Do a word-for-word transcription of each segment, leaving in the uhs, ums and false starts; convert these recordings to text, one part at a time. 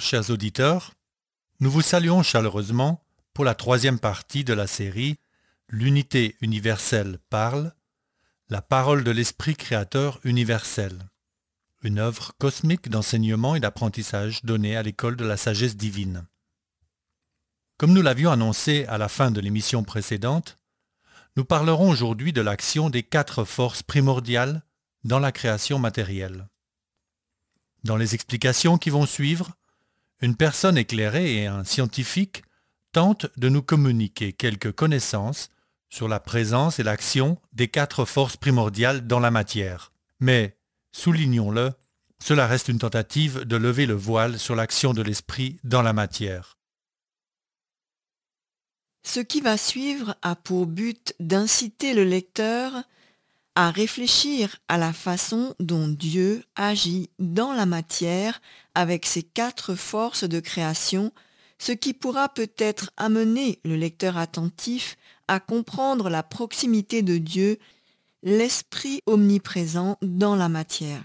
chers auditeurs, nous vous saluons chaleureusement pour la troisième partie de la série L'unité universelle parle, la parole de l'Esprit créateur universel, une œuvre cosmique d'enseignement et d'apprentissage donnée à l'école de la sagesse divine. Comme nous l'avions annoncé à la fin de l'émission précédente, nous parlerons aujourd'hui de l'action des quatre forces primordiales dans la création matérielle. Dans les explications qui vont suivre, une personne éclairée et un scientifique tentent de nous communiquer quelques connaissances sur la présence et l'action des quatre forces primordiales dans la matière. Mais, soulignons-le, cela reste une tentative de lever le voile sur l'action de l'esprit dans la matière. Ce qui va suivre a pour but d'inciter le lecteur à réfléchir à la façon dont Dieu agit dans la matière avec ses quatre forces de création, ce qui pourra peut-être amener le lecteur attentif à comprendre la proximité de Dieu, l'esprit omniprésent dans la matière.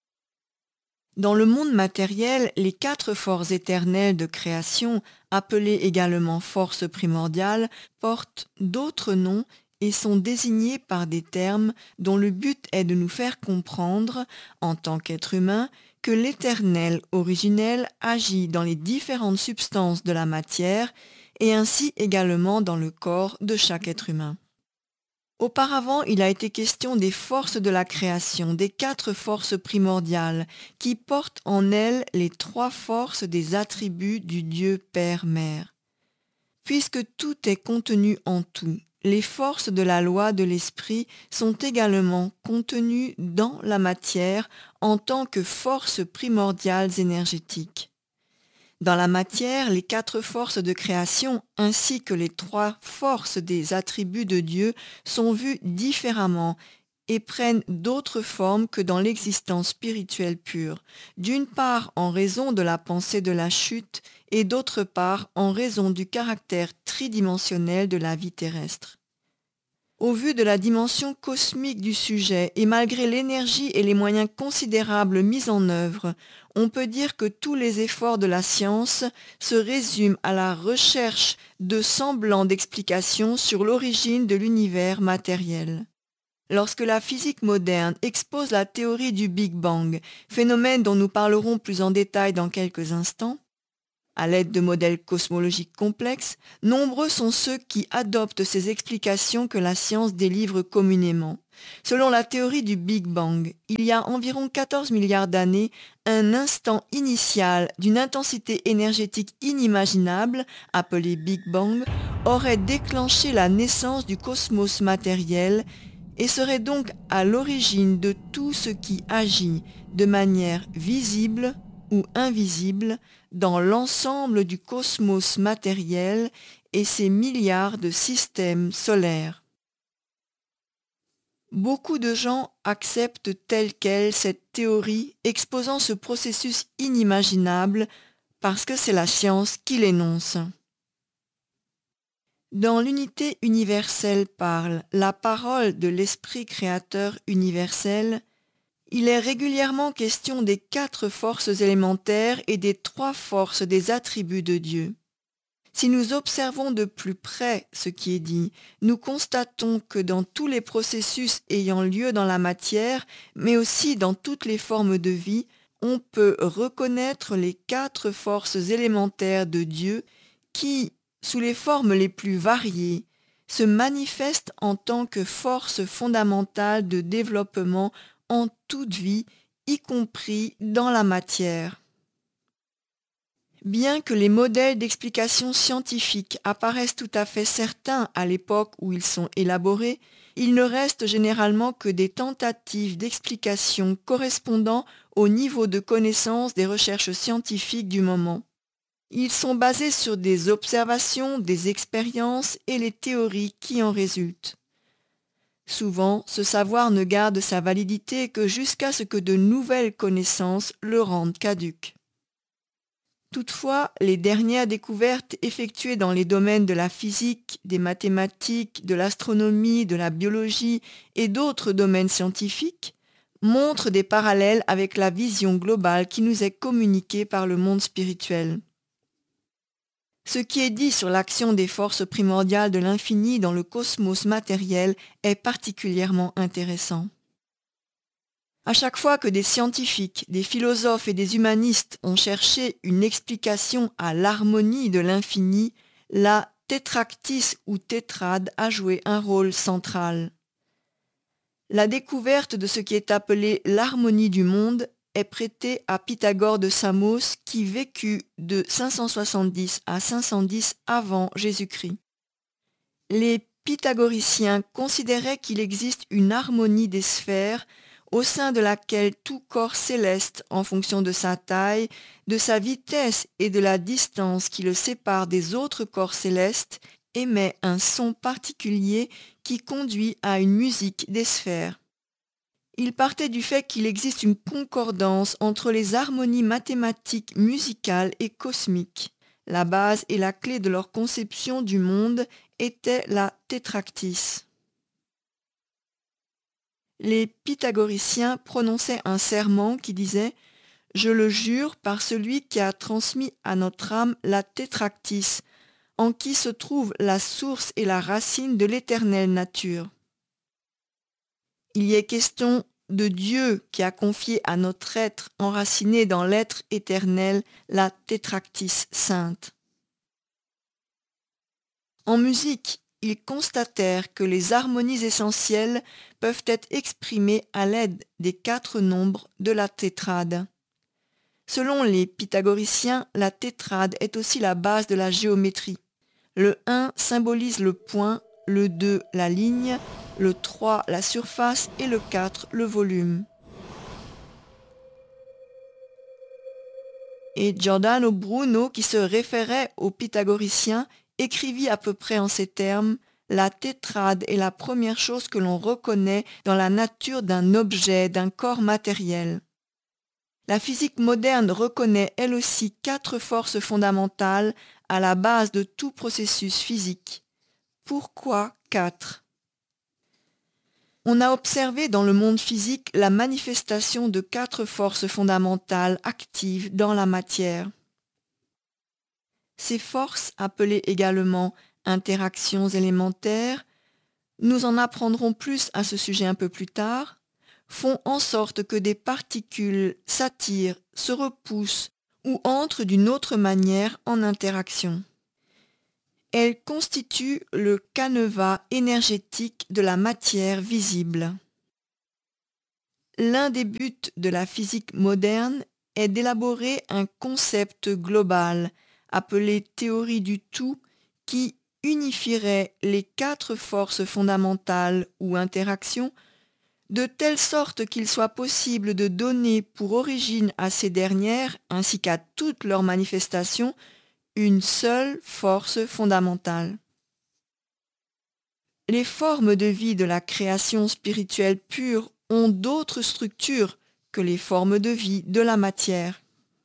Dans le monde matériel, les quatre forces éternelles de création, appelées également forces primordiales, portent d'autres noms et sont désignées par des termes dont le but est de nous faire comprendre, en tant qu'être humain, que l'Éternel originel agit dans les différentes substances de la matière et ainsi également dans le corps de chaque être humain. Auparavant, il a été question des forces de la création, des quatre forces primordiales, qui portent en elles les trois forces des attributs du Dieu Père-Mère. Puisque tout est contenu en tout, les forces de la loi de l'esprit sont également contenues dans la matière en tant que forces primordiales énergétiques. Dans la matière, les quatre forces de création ainsi que les trois forces des attributs de Dieu sont vues différemment et prennent d'autres formes que dans l'existence spirituelle pure, d'une part en raison de la pensée de la chute et d'autre part en raison du caractère tridimensionnel de la vie terrestre. Au vu de la dimension cosmique du sujet et malgré l'énergie et les moyens considérables mis en œuvre, on peut dire que tous les efforts de la science se résument à la recherche de semblants d'explications sur l'origine de l'univers matériel. Lorsque la physique moderne expose la théorie du Big Bang, phénomène dont nous parlerons plus en détail dans quelques instants, à l'aide de modèles cosmologiques complexes, nombreux sont ceux qui adoptent ces explications que la science délivre communément. Selon la théorie du Big Bang, il y a environ quatorze milliards d'années, un instant initial d'une intensité énergétique inimaginable, appelé Big Bang, aurait déclenché la naissance du cosmos matériel et serait donc à l'origine de tout ce qui agit de manière visible ou invisible dans l'ensemble du cosmos matériel et ses milliards de systèmes solaires. Beaucoup de gens acceptent telle quelle cette théorie exposant ce processus inimaginable parce que c'est la science qui l'énonce. Dans l'unité universelle parle, la parole de l'Esprit créateur universel, il est régulièrement question des quatre forces élémentaires et des trois forces des attributs de Dieu. Si nous observons de plus près ce qui est dit, nous constatons que dans tous les processus ayant lieu dans la matière, mais aussi dans toutes les formes de vie, on peut reconnaître les quatre forces élémentaires de Dieu qui, sous les formes les plus variées, se manifestent en tant que force fondamentale de développement en toute vie, y compris dans la matière. Bien que les modèles d'explication scientifique apparaissent tout à fait certains à l'époque où ils sont élaborés, il ne reste généralement que des tentatives d'explication correspondant au niveau de connaissance des recherches scientifiques du moment. Ils sont basés sur des observations, des expériences et les théories qui en résultent. Souvent, ce savoir ne garde sa validité que jusqu'à ce que de nouvelles connaissances le rendent caduc. Toutefois, les dernières découvertes effectuées dans les domaines de la physique, des mathématiques, de l'astronomie, de la biologie et d'autres domaines scientifiques montrent des parallèles avec la vision globale qui nous est communiquée par le monde spirituel. Ce qui est dit sur l'action des forces primordiales de l'infini dans le cosmos matériel est particulièrement intéressant. À chaque fois que des scientifiques, des philosophes et des humanistes ont cherché une explication à l'harmonie de l'infini, la tétractis ou tétrade a joué un rôle central. La découverte de ce qui est appelé l'harmonie du monde est prêtée à Pythagore de Samos qui vécut de cinq cent soixante-dix à cinq cent dix avant Jésus-Christ. Les pythagoriciens considéraient qu'il existe une harmonie des sphères au sein de laquelle tout corps céleste, en fonction de sa taille, de sa vitesse et de la distance qui le sépare des autres corps célestes, émet un son particulier qui conduit à une musique des sphères. Il partait du fait qu'il existe une concordance entre les harmonies mathématiques, musicales et cosmiques. La base et la clé de leur conception du monde était la tétractis. Les pythagoriciens prononçaient un serment qui disait « Je le jure par celui qui a transmis à notre âme la tétractis, en qui se trouve la source et la racine de l'éternelle nature. » Il y est question de Dieu qui a confié à notre être enraciné dans l'être éternel la tétractis sainte. En musique, ils constatèrent que les harmonies essentielles peuvent être exprimées à l'aide des quatre nombres de la tétrade. Selon les pythagoriciens, la tétrade est aussi la base de la géométrie. Le un symbolise le point, le deux la ligne, le trois la surface et le quatre le volume. Et Giordano Bruno, qui se référait aux pythagoriciens, écrivit à peu près en ces termes « La tétrade est la première chose que l'on reconnaît dans la nature d'un objet, d'un corps matériel. » La physique moderne reconnaît elle aussi quatre forces fondamentales à la base de tout processus physique. Pourquoi quatre ? On a observé dans le monde physique la manifestation de quatre forces fondamentales actives dans la matière. Ces forces, appelées également interactions élémentaires, nous en apprendrons plus à ce sujet un peu plus tard, font en sorte que des particules s'attirent, se repoussent ou entrent d'une autre manière en interaction. Elles constituent le canevas énergétique de la matière visible. L'un des buts de la physique moderne est d'élaborer un concept global, appelé théorie du tout, qui unifierait les quatre forces fondamentales ou interactions de telle sorte qu'il soit possible de donner pour origine à ces dernières, ainsi qu'à toutes leurs manifestations, une seule force fondamentale. Les formes de vie de la création spirituelle pure ont d'autres structures que les formes de vie de la matière.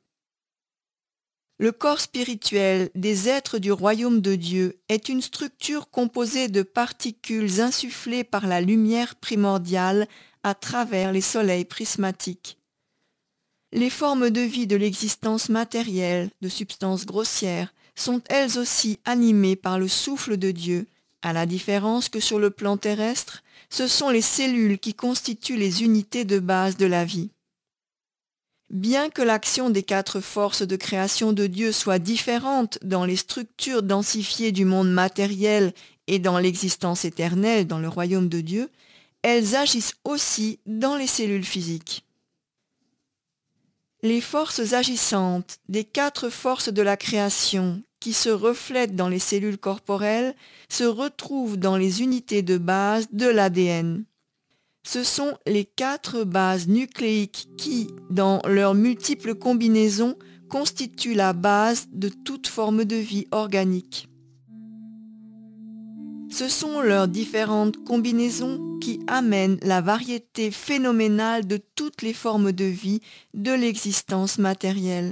Le corps spirituel des êtres du royaume de Dieu est une structure composée de particules insufflées par la lumière primordiale à travers les soleils prismatiques. Les formes de vie de l'existence matérielle, de substances grossières, sont elles aussi animées par le souffle de Dieu, à la différence que sur le plan terrestre, ce sont les cellules qui constituent les unités de base de la vie. Bien que l'action des quatre forces de création de Dieu soit différente dans les structures densifiées du monde matériel et dans l'existence éternelle dans le royaume de Dieu, elles agissent aussi dans les cellules physiques. Les forces agissantes des quatre forces de la création qui se reflètent dans les cellules corporelles se retrouvent dans les unités de base de l'A D N. Ce sont les quatre bases nucléiques qui, dans leurs multiples combinaisons, constituent la base de toute forme de vie organique. Ce sont leurs différentes combinaisons qui amènent la variété phénoménale de toutes les formes de vie de l'existence matérielle.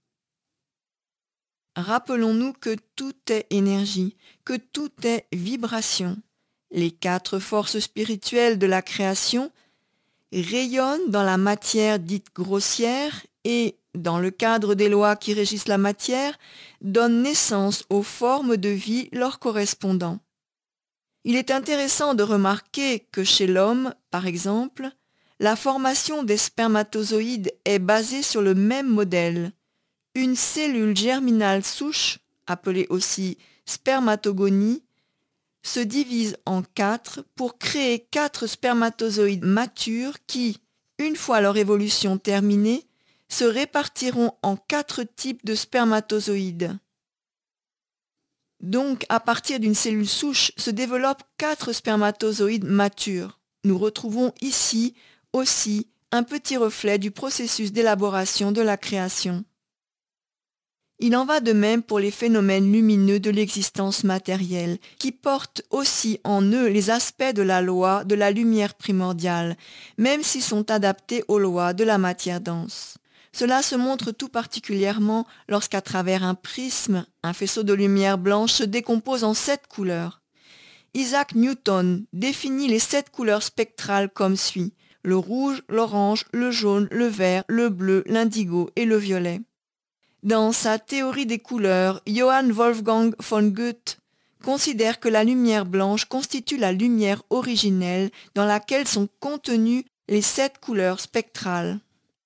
Rappelons-nous que tout est énergie, que tout est vibration. Les quatre forces spirituelles de la création, rayonnent dans la matière dite grossière et, dans le cadre des lois qui régissent la matière, donnent naissance aux formes de vie leur correspondant. Il est intéressant de remarquer que chez l'homme, par exemple, la formation des spermatozoïdes est basée sur le même modèle. Une cellule germinale souche, appelée aussi spermatogonie, se divise en quatre pour créer quatre spermatozoïdes matures qui, une fois leur évolution terminée, se répartiront en quatre types de spermatozoïdes. Donc, à partir d'une cellule souche se développent quatre spermatozoïdes matures. Nous retrouvons ici aussi un petit reflet du processus d'élaboration de la création. Il en va de même pour les phénomènes lumineux de l'existence matérielle, qui portent aussi en eux les aspects de la loi de la lumière primordiale, même s'ils sont adaptés aux lois de la matière dense. Cela se montre tout particulièrement lorsqu'à travers un prisme, un faisceau de lumière blanche se décompose en sept couleurs. Isaac Newton définit les sept couleurs spectrales comme suit: le rouge, l'orange, le jaune, le vert, le bleu, l'indigo et le violet. Dans sa théorie des couleurs, Johann Wolfgang von Goethe considère que la lumière blanche constitue la lumière originelle dans laquelle sont contenues les sept couleurs spectrales.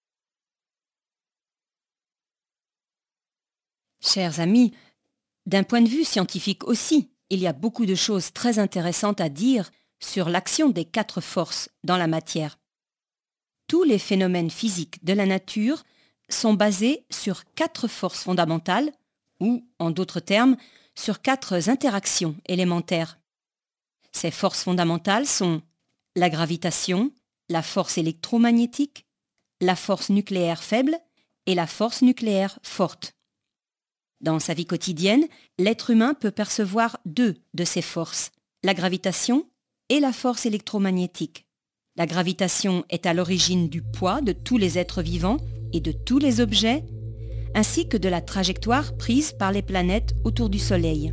Chers amis, d'un point de vue scientifique aussi, il y a beaucoup de choses très intéressantes à dire sur l'action des quatre forces dans la matière. Tous les phénomènes physiques de la nature sont basés sur quatre forces fondamentales, ou, en d'autres termes, sur quatre interactions élémentaires. Ces forces fondamentales sont la gravitation, la force électromagnétique, la force nucléaire faible et la force nucléaire forte. Dans sa vie quotidienne, l'être humain peut percevoir deux de ces forces, la gravitation et la force électromagnétique. La gravitation est à l'origine du poids de tous les êtres vivants et de tous les objets, ainsi que de la trajectoire prise par les planètes autour du Soleil.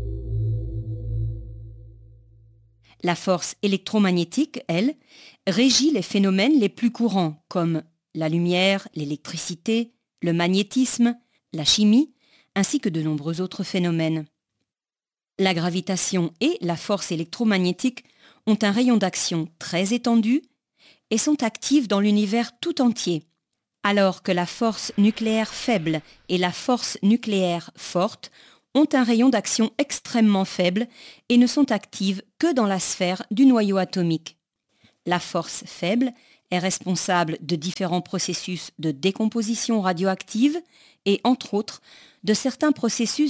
La force électromagnétique, elle, régit les phénomènes les plus courants, comme la lumière, l'électricité, le magnétisme, la chimie, ainsi que de nombreux autres phénomènes. La gravitation et la force électromagnétique ont un rayon d'action très étendu et sont actives dans l'univers tout entier, alors que la force nucléaire faible et la force nucléaire forte ont un rayon d'action extrêmement faible et ne sont actives que dans la sphère du noyau atomique. La force faible est responsable de différents processus de décomposition radioactive et, entre autres, de certains processus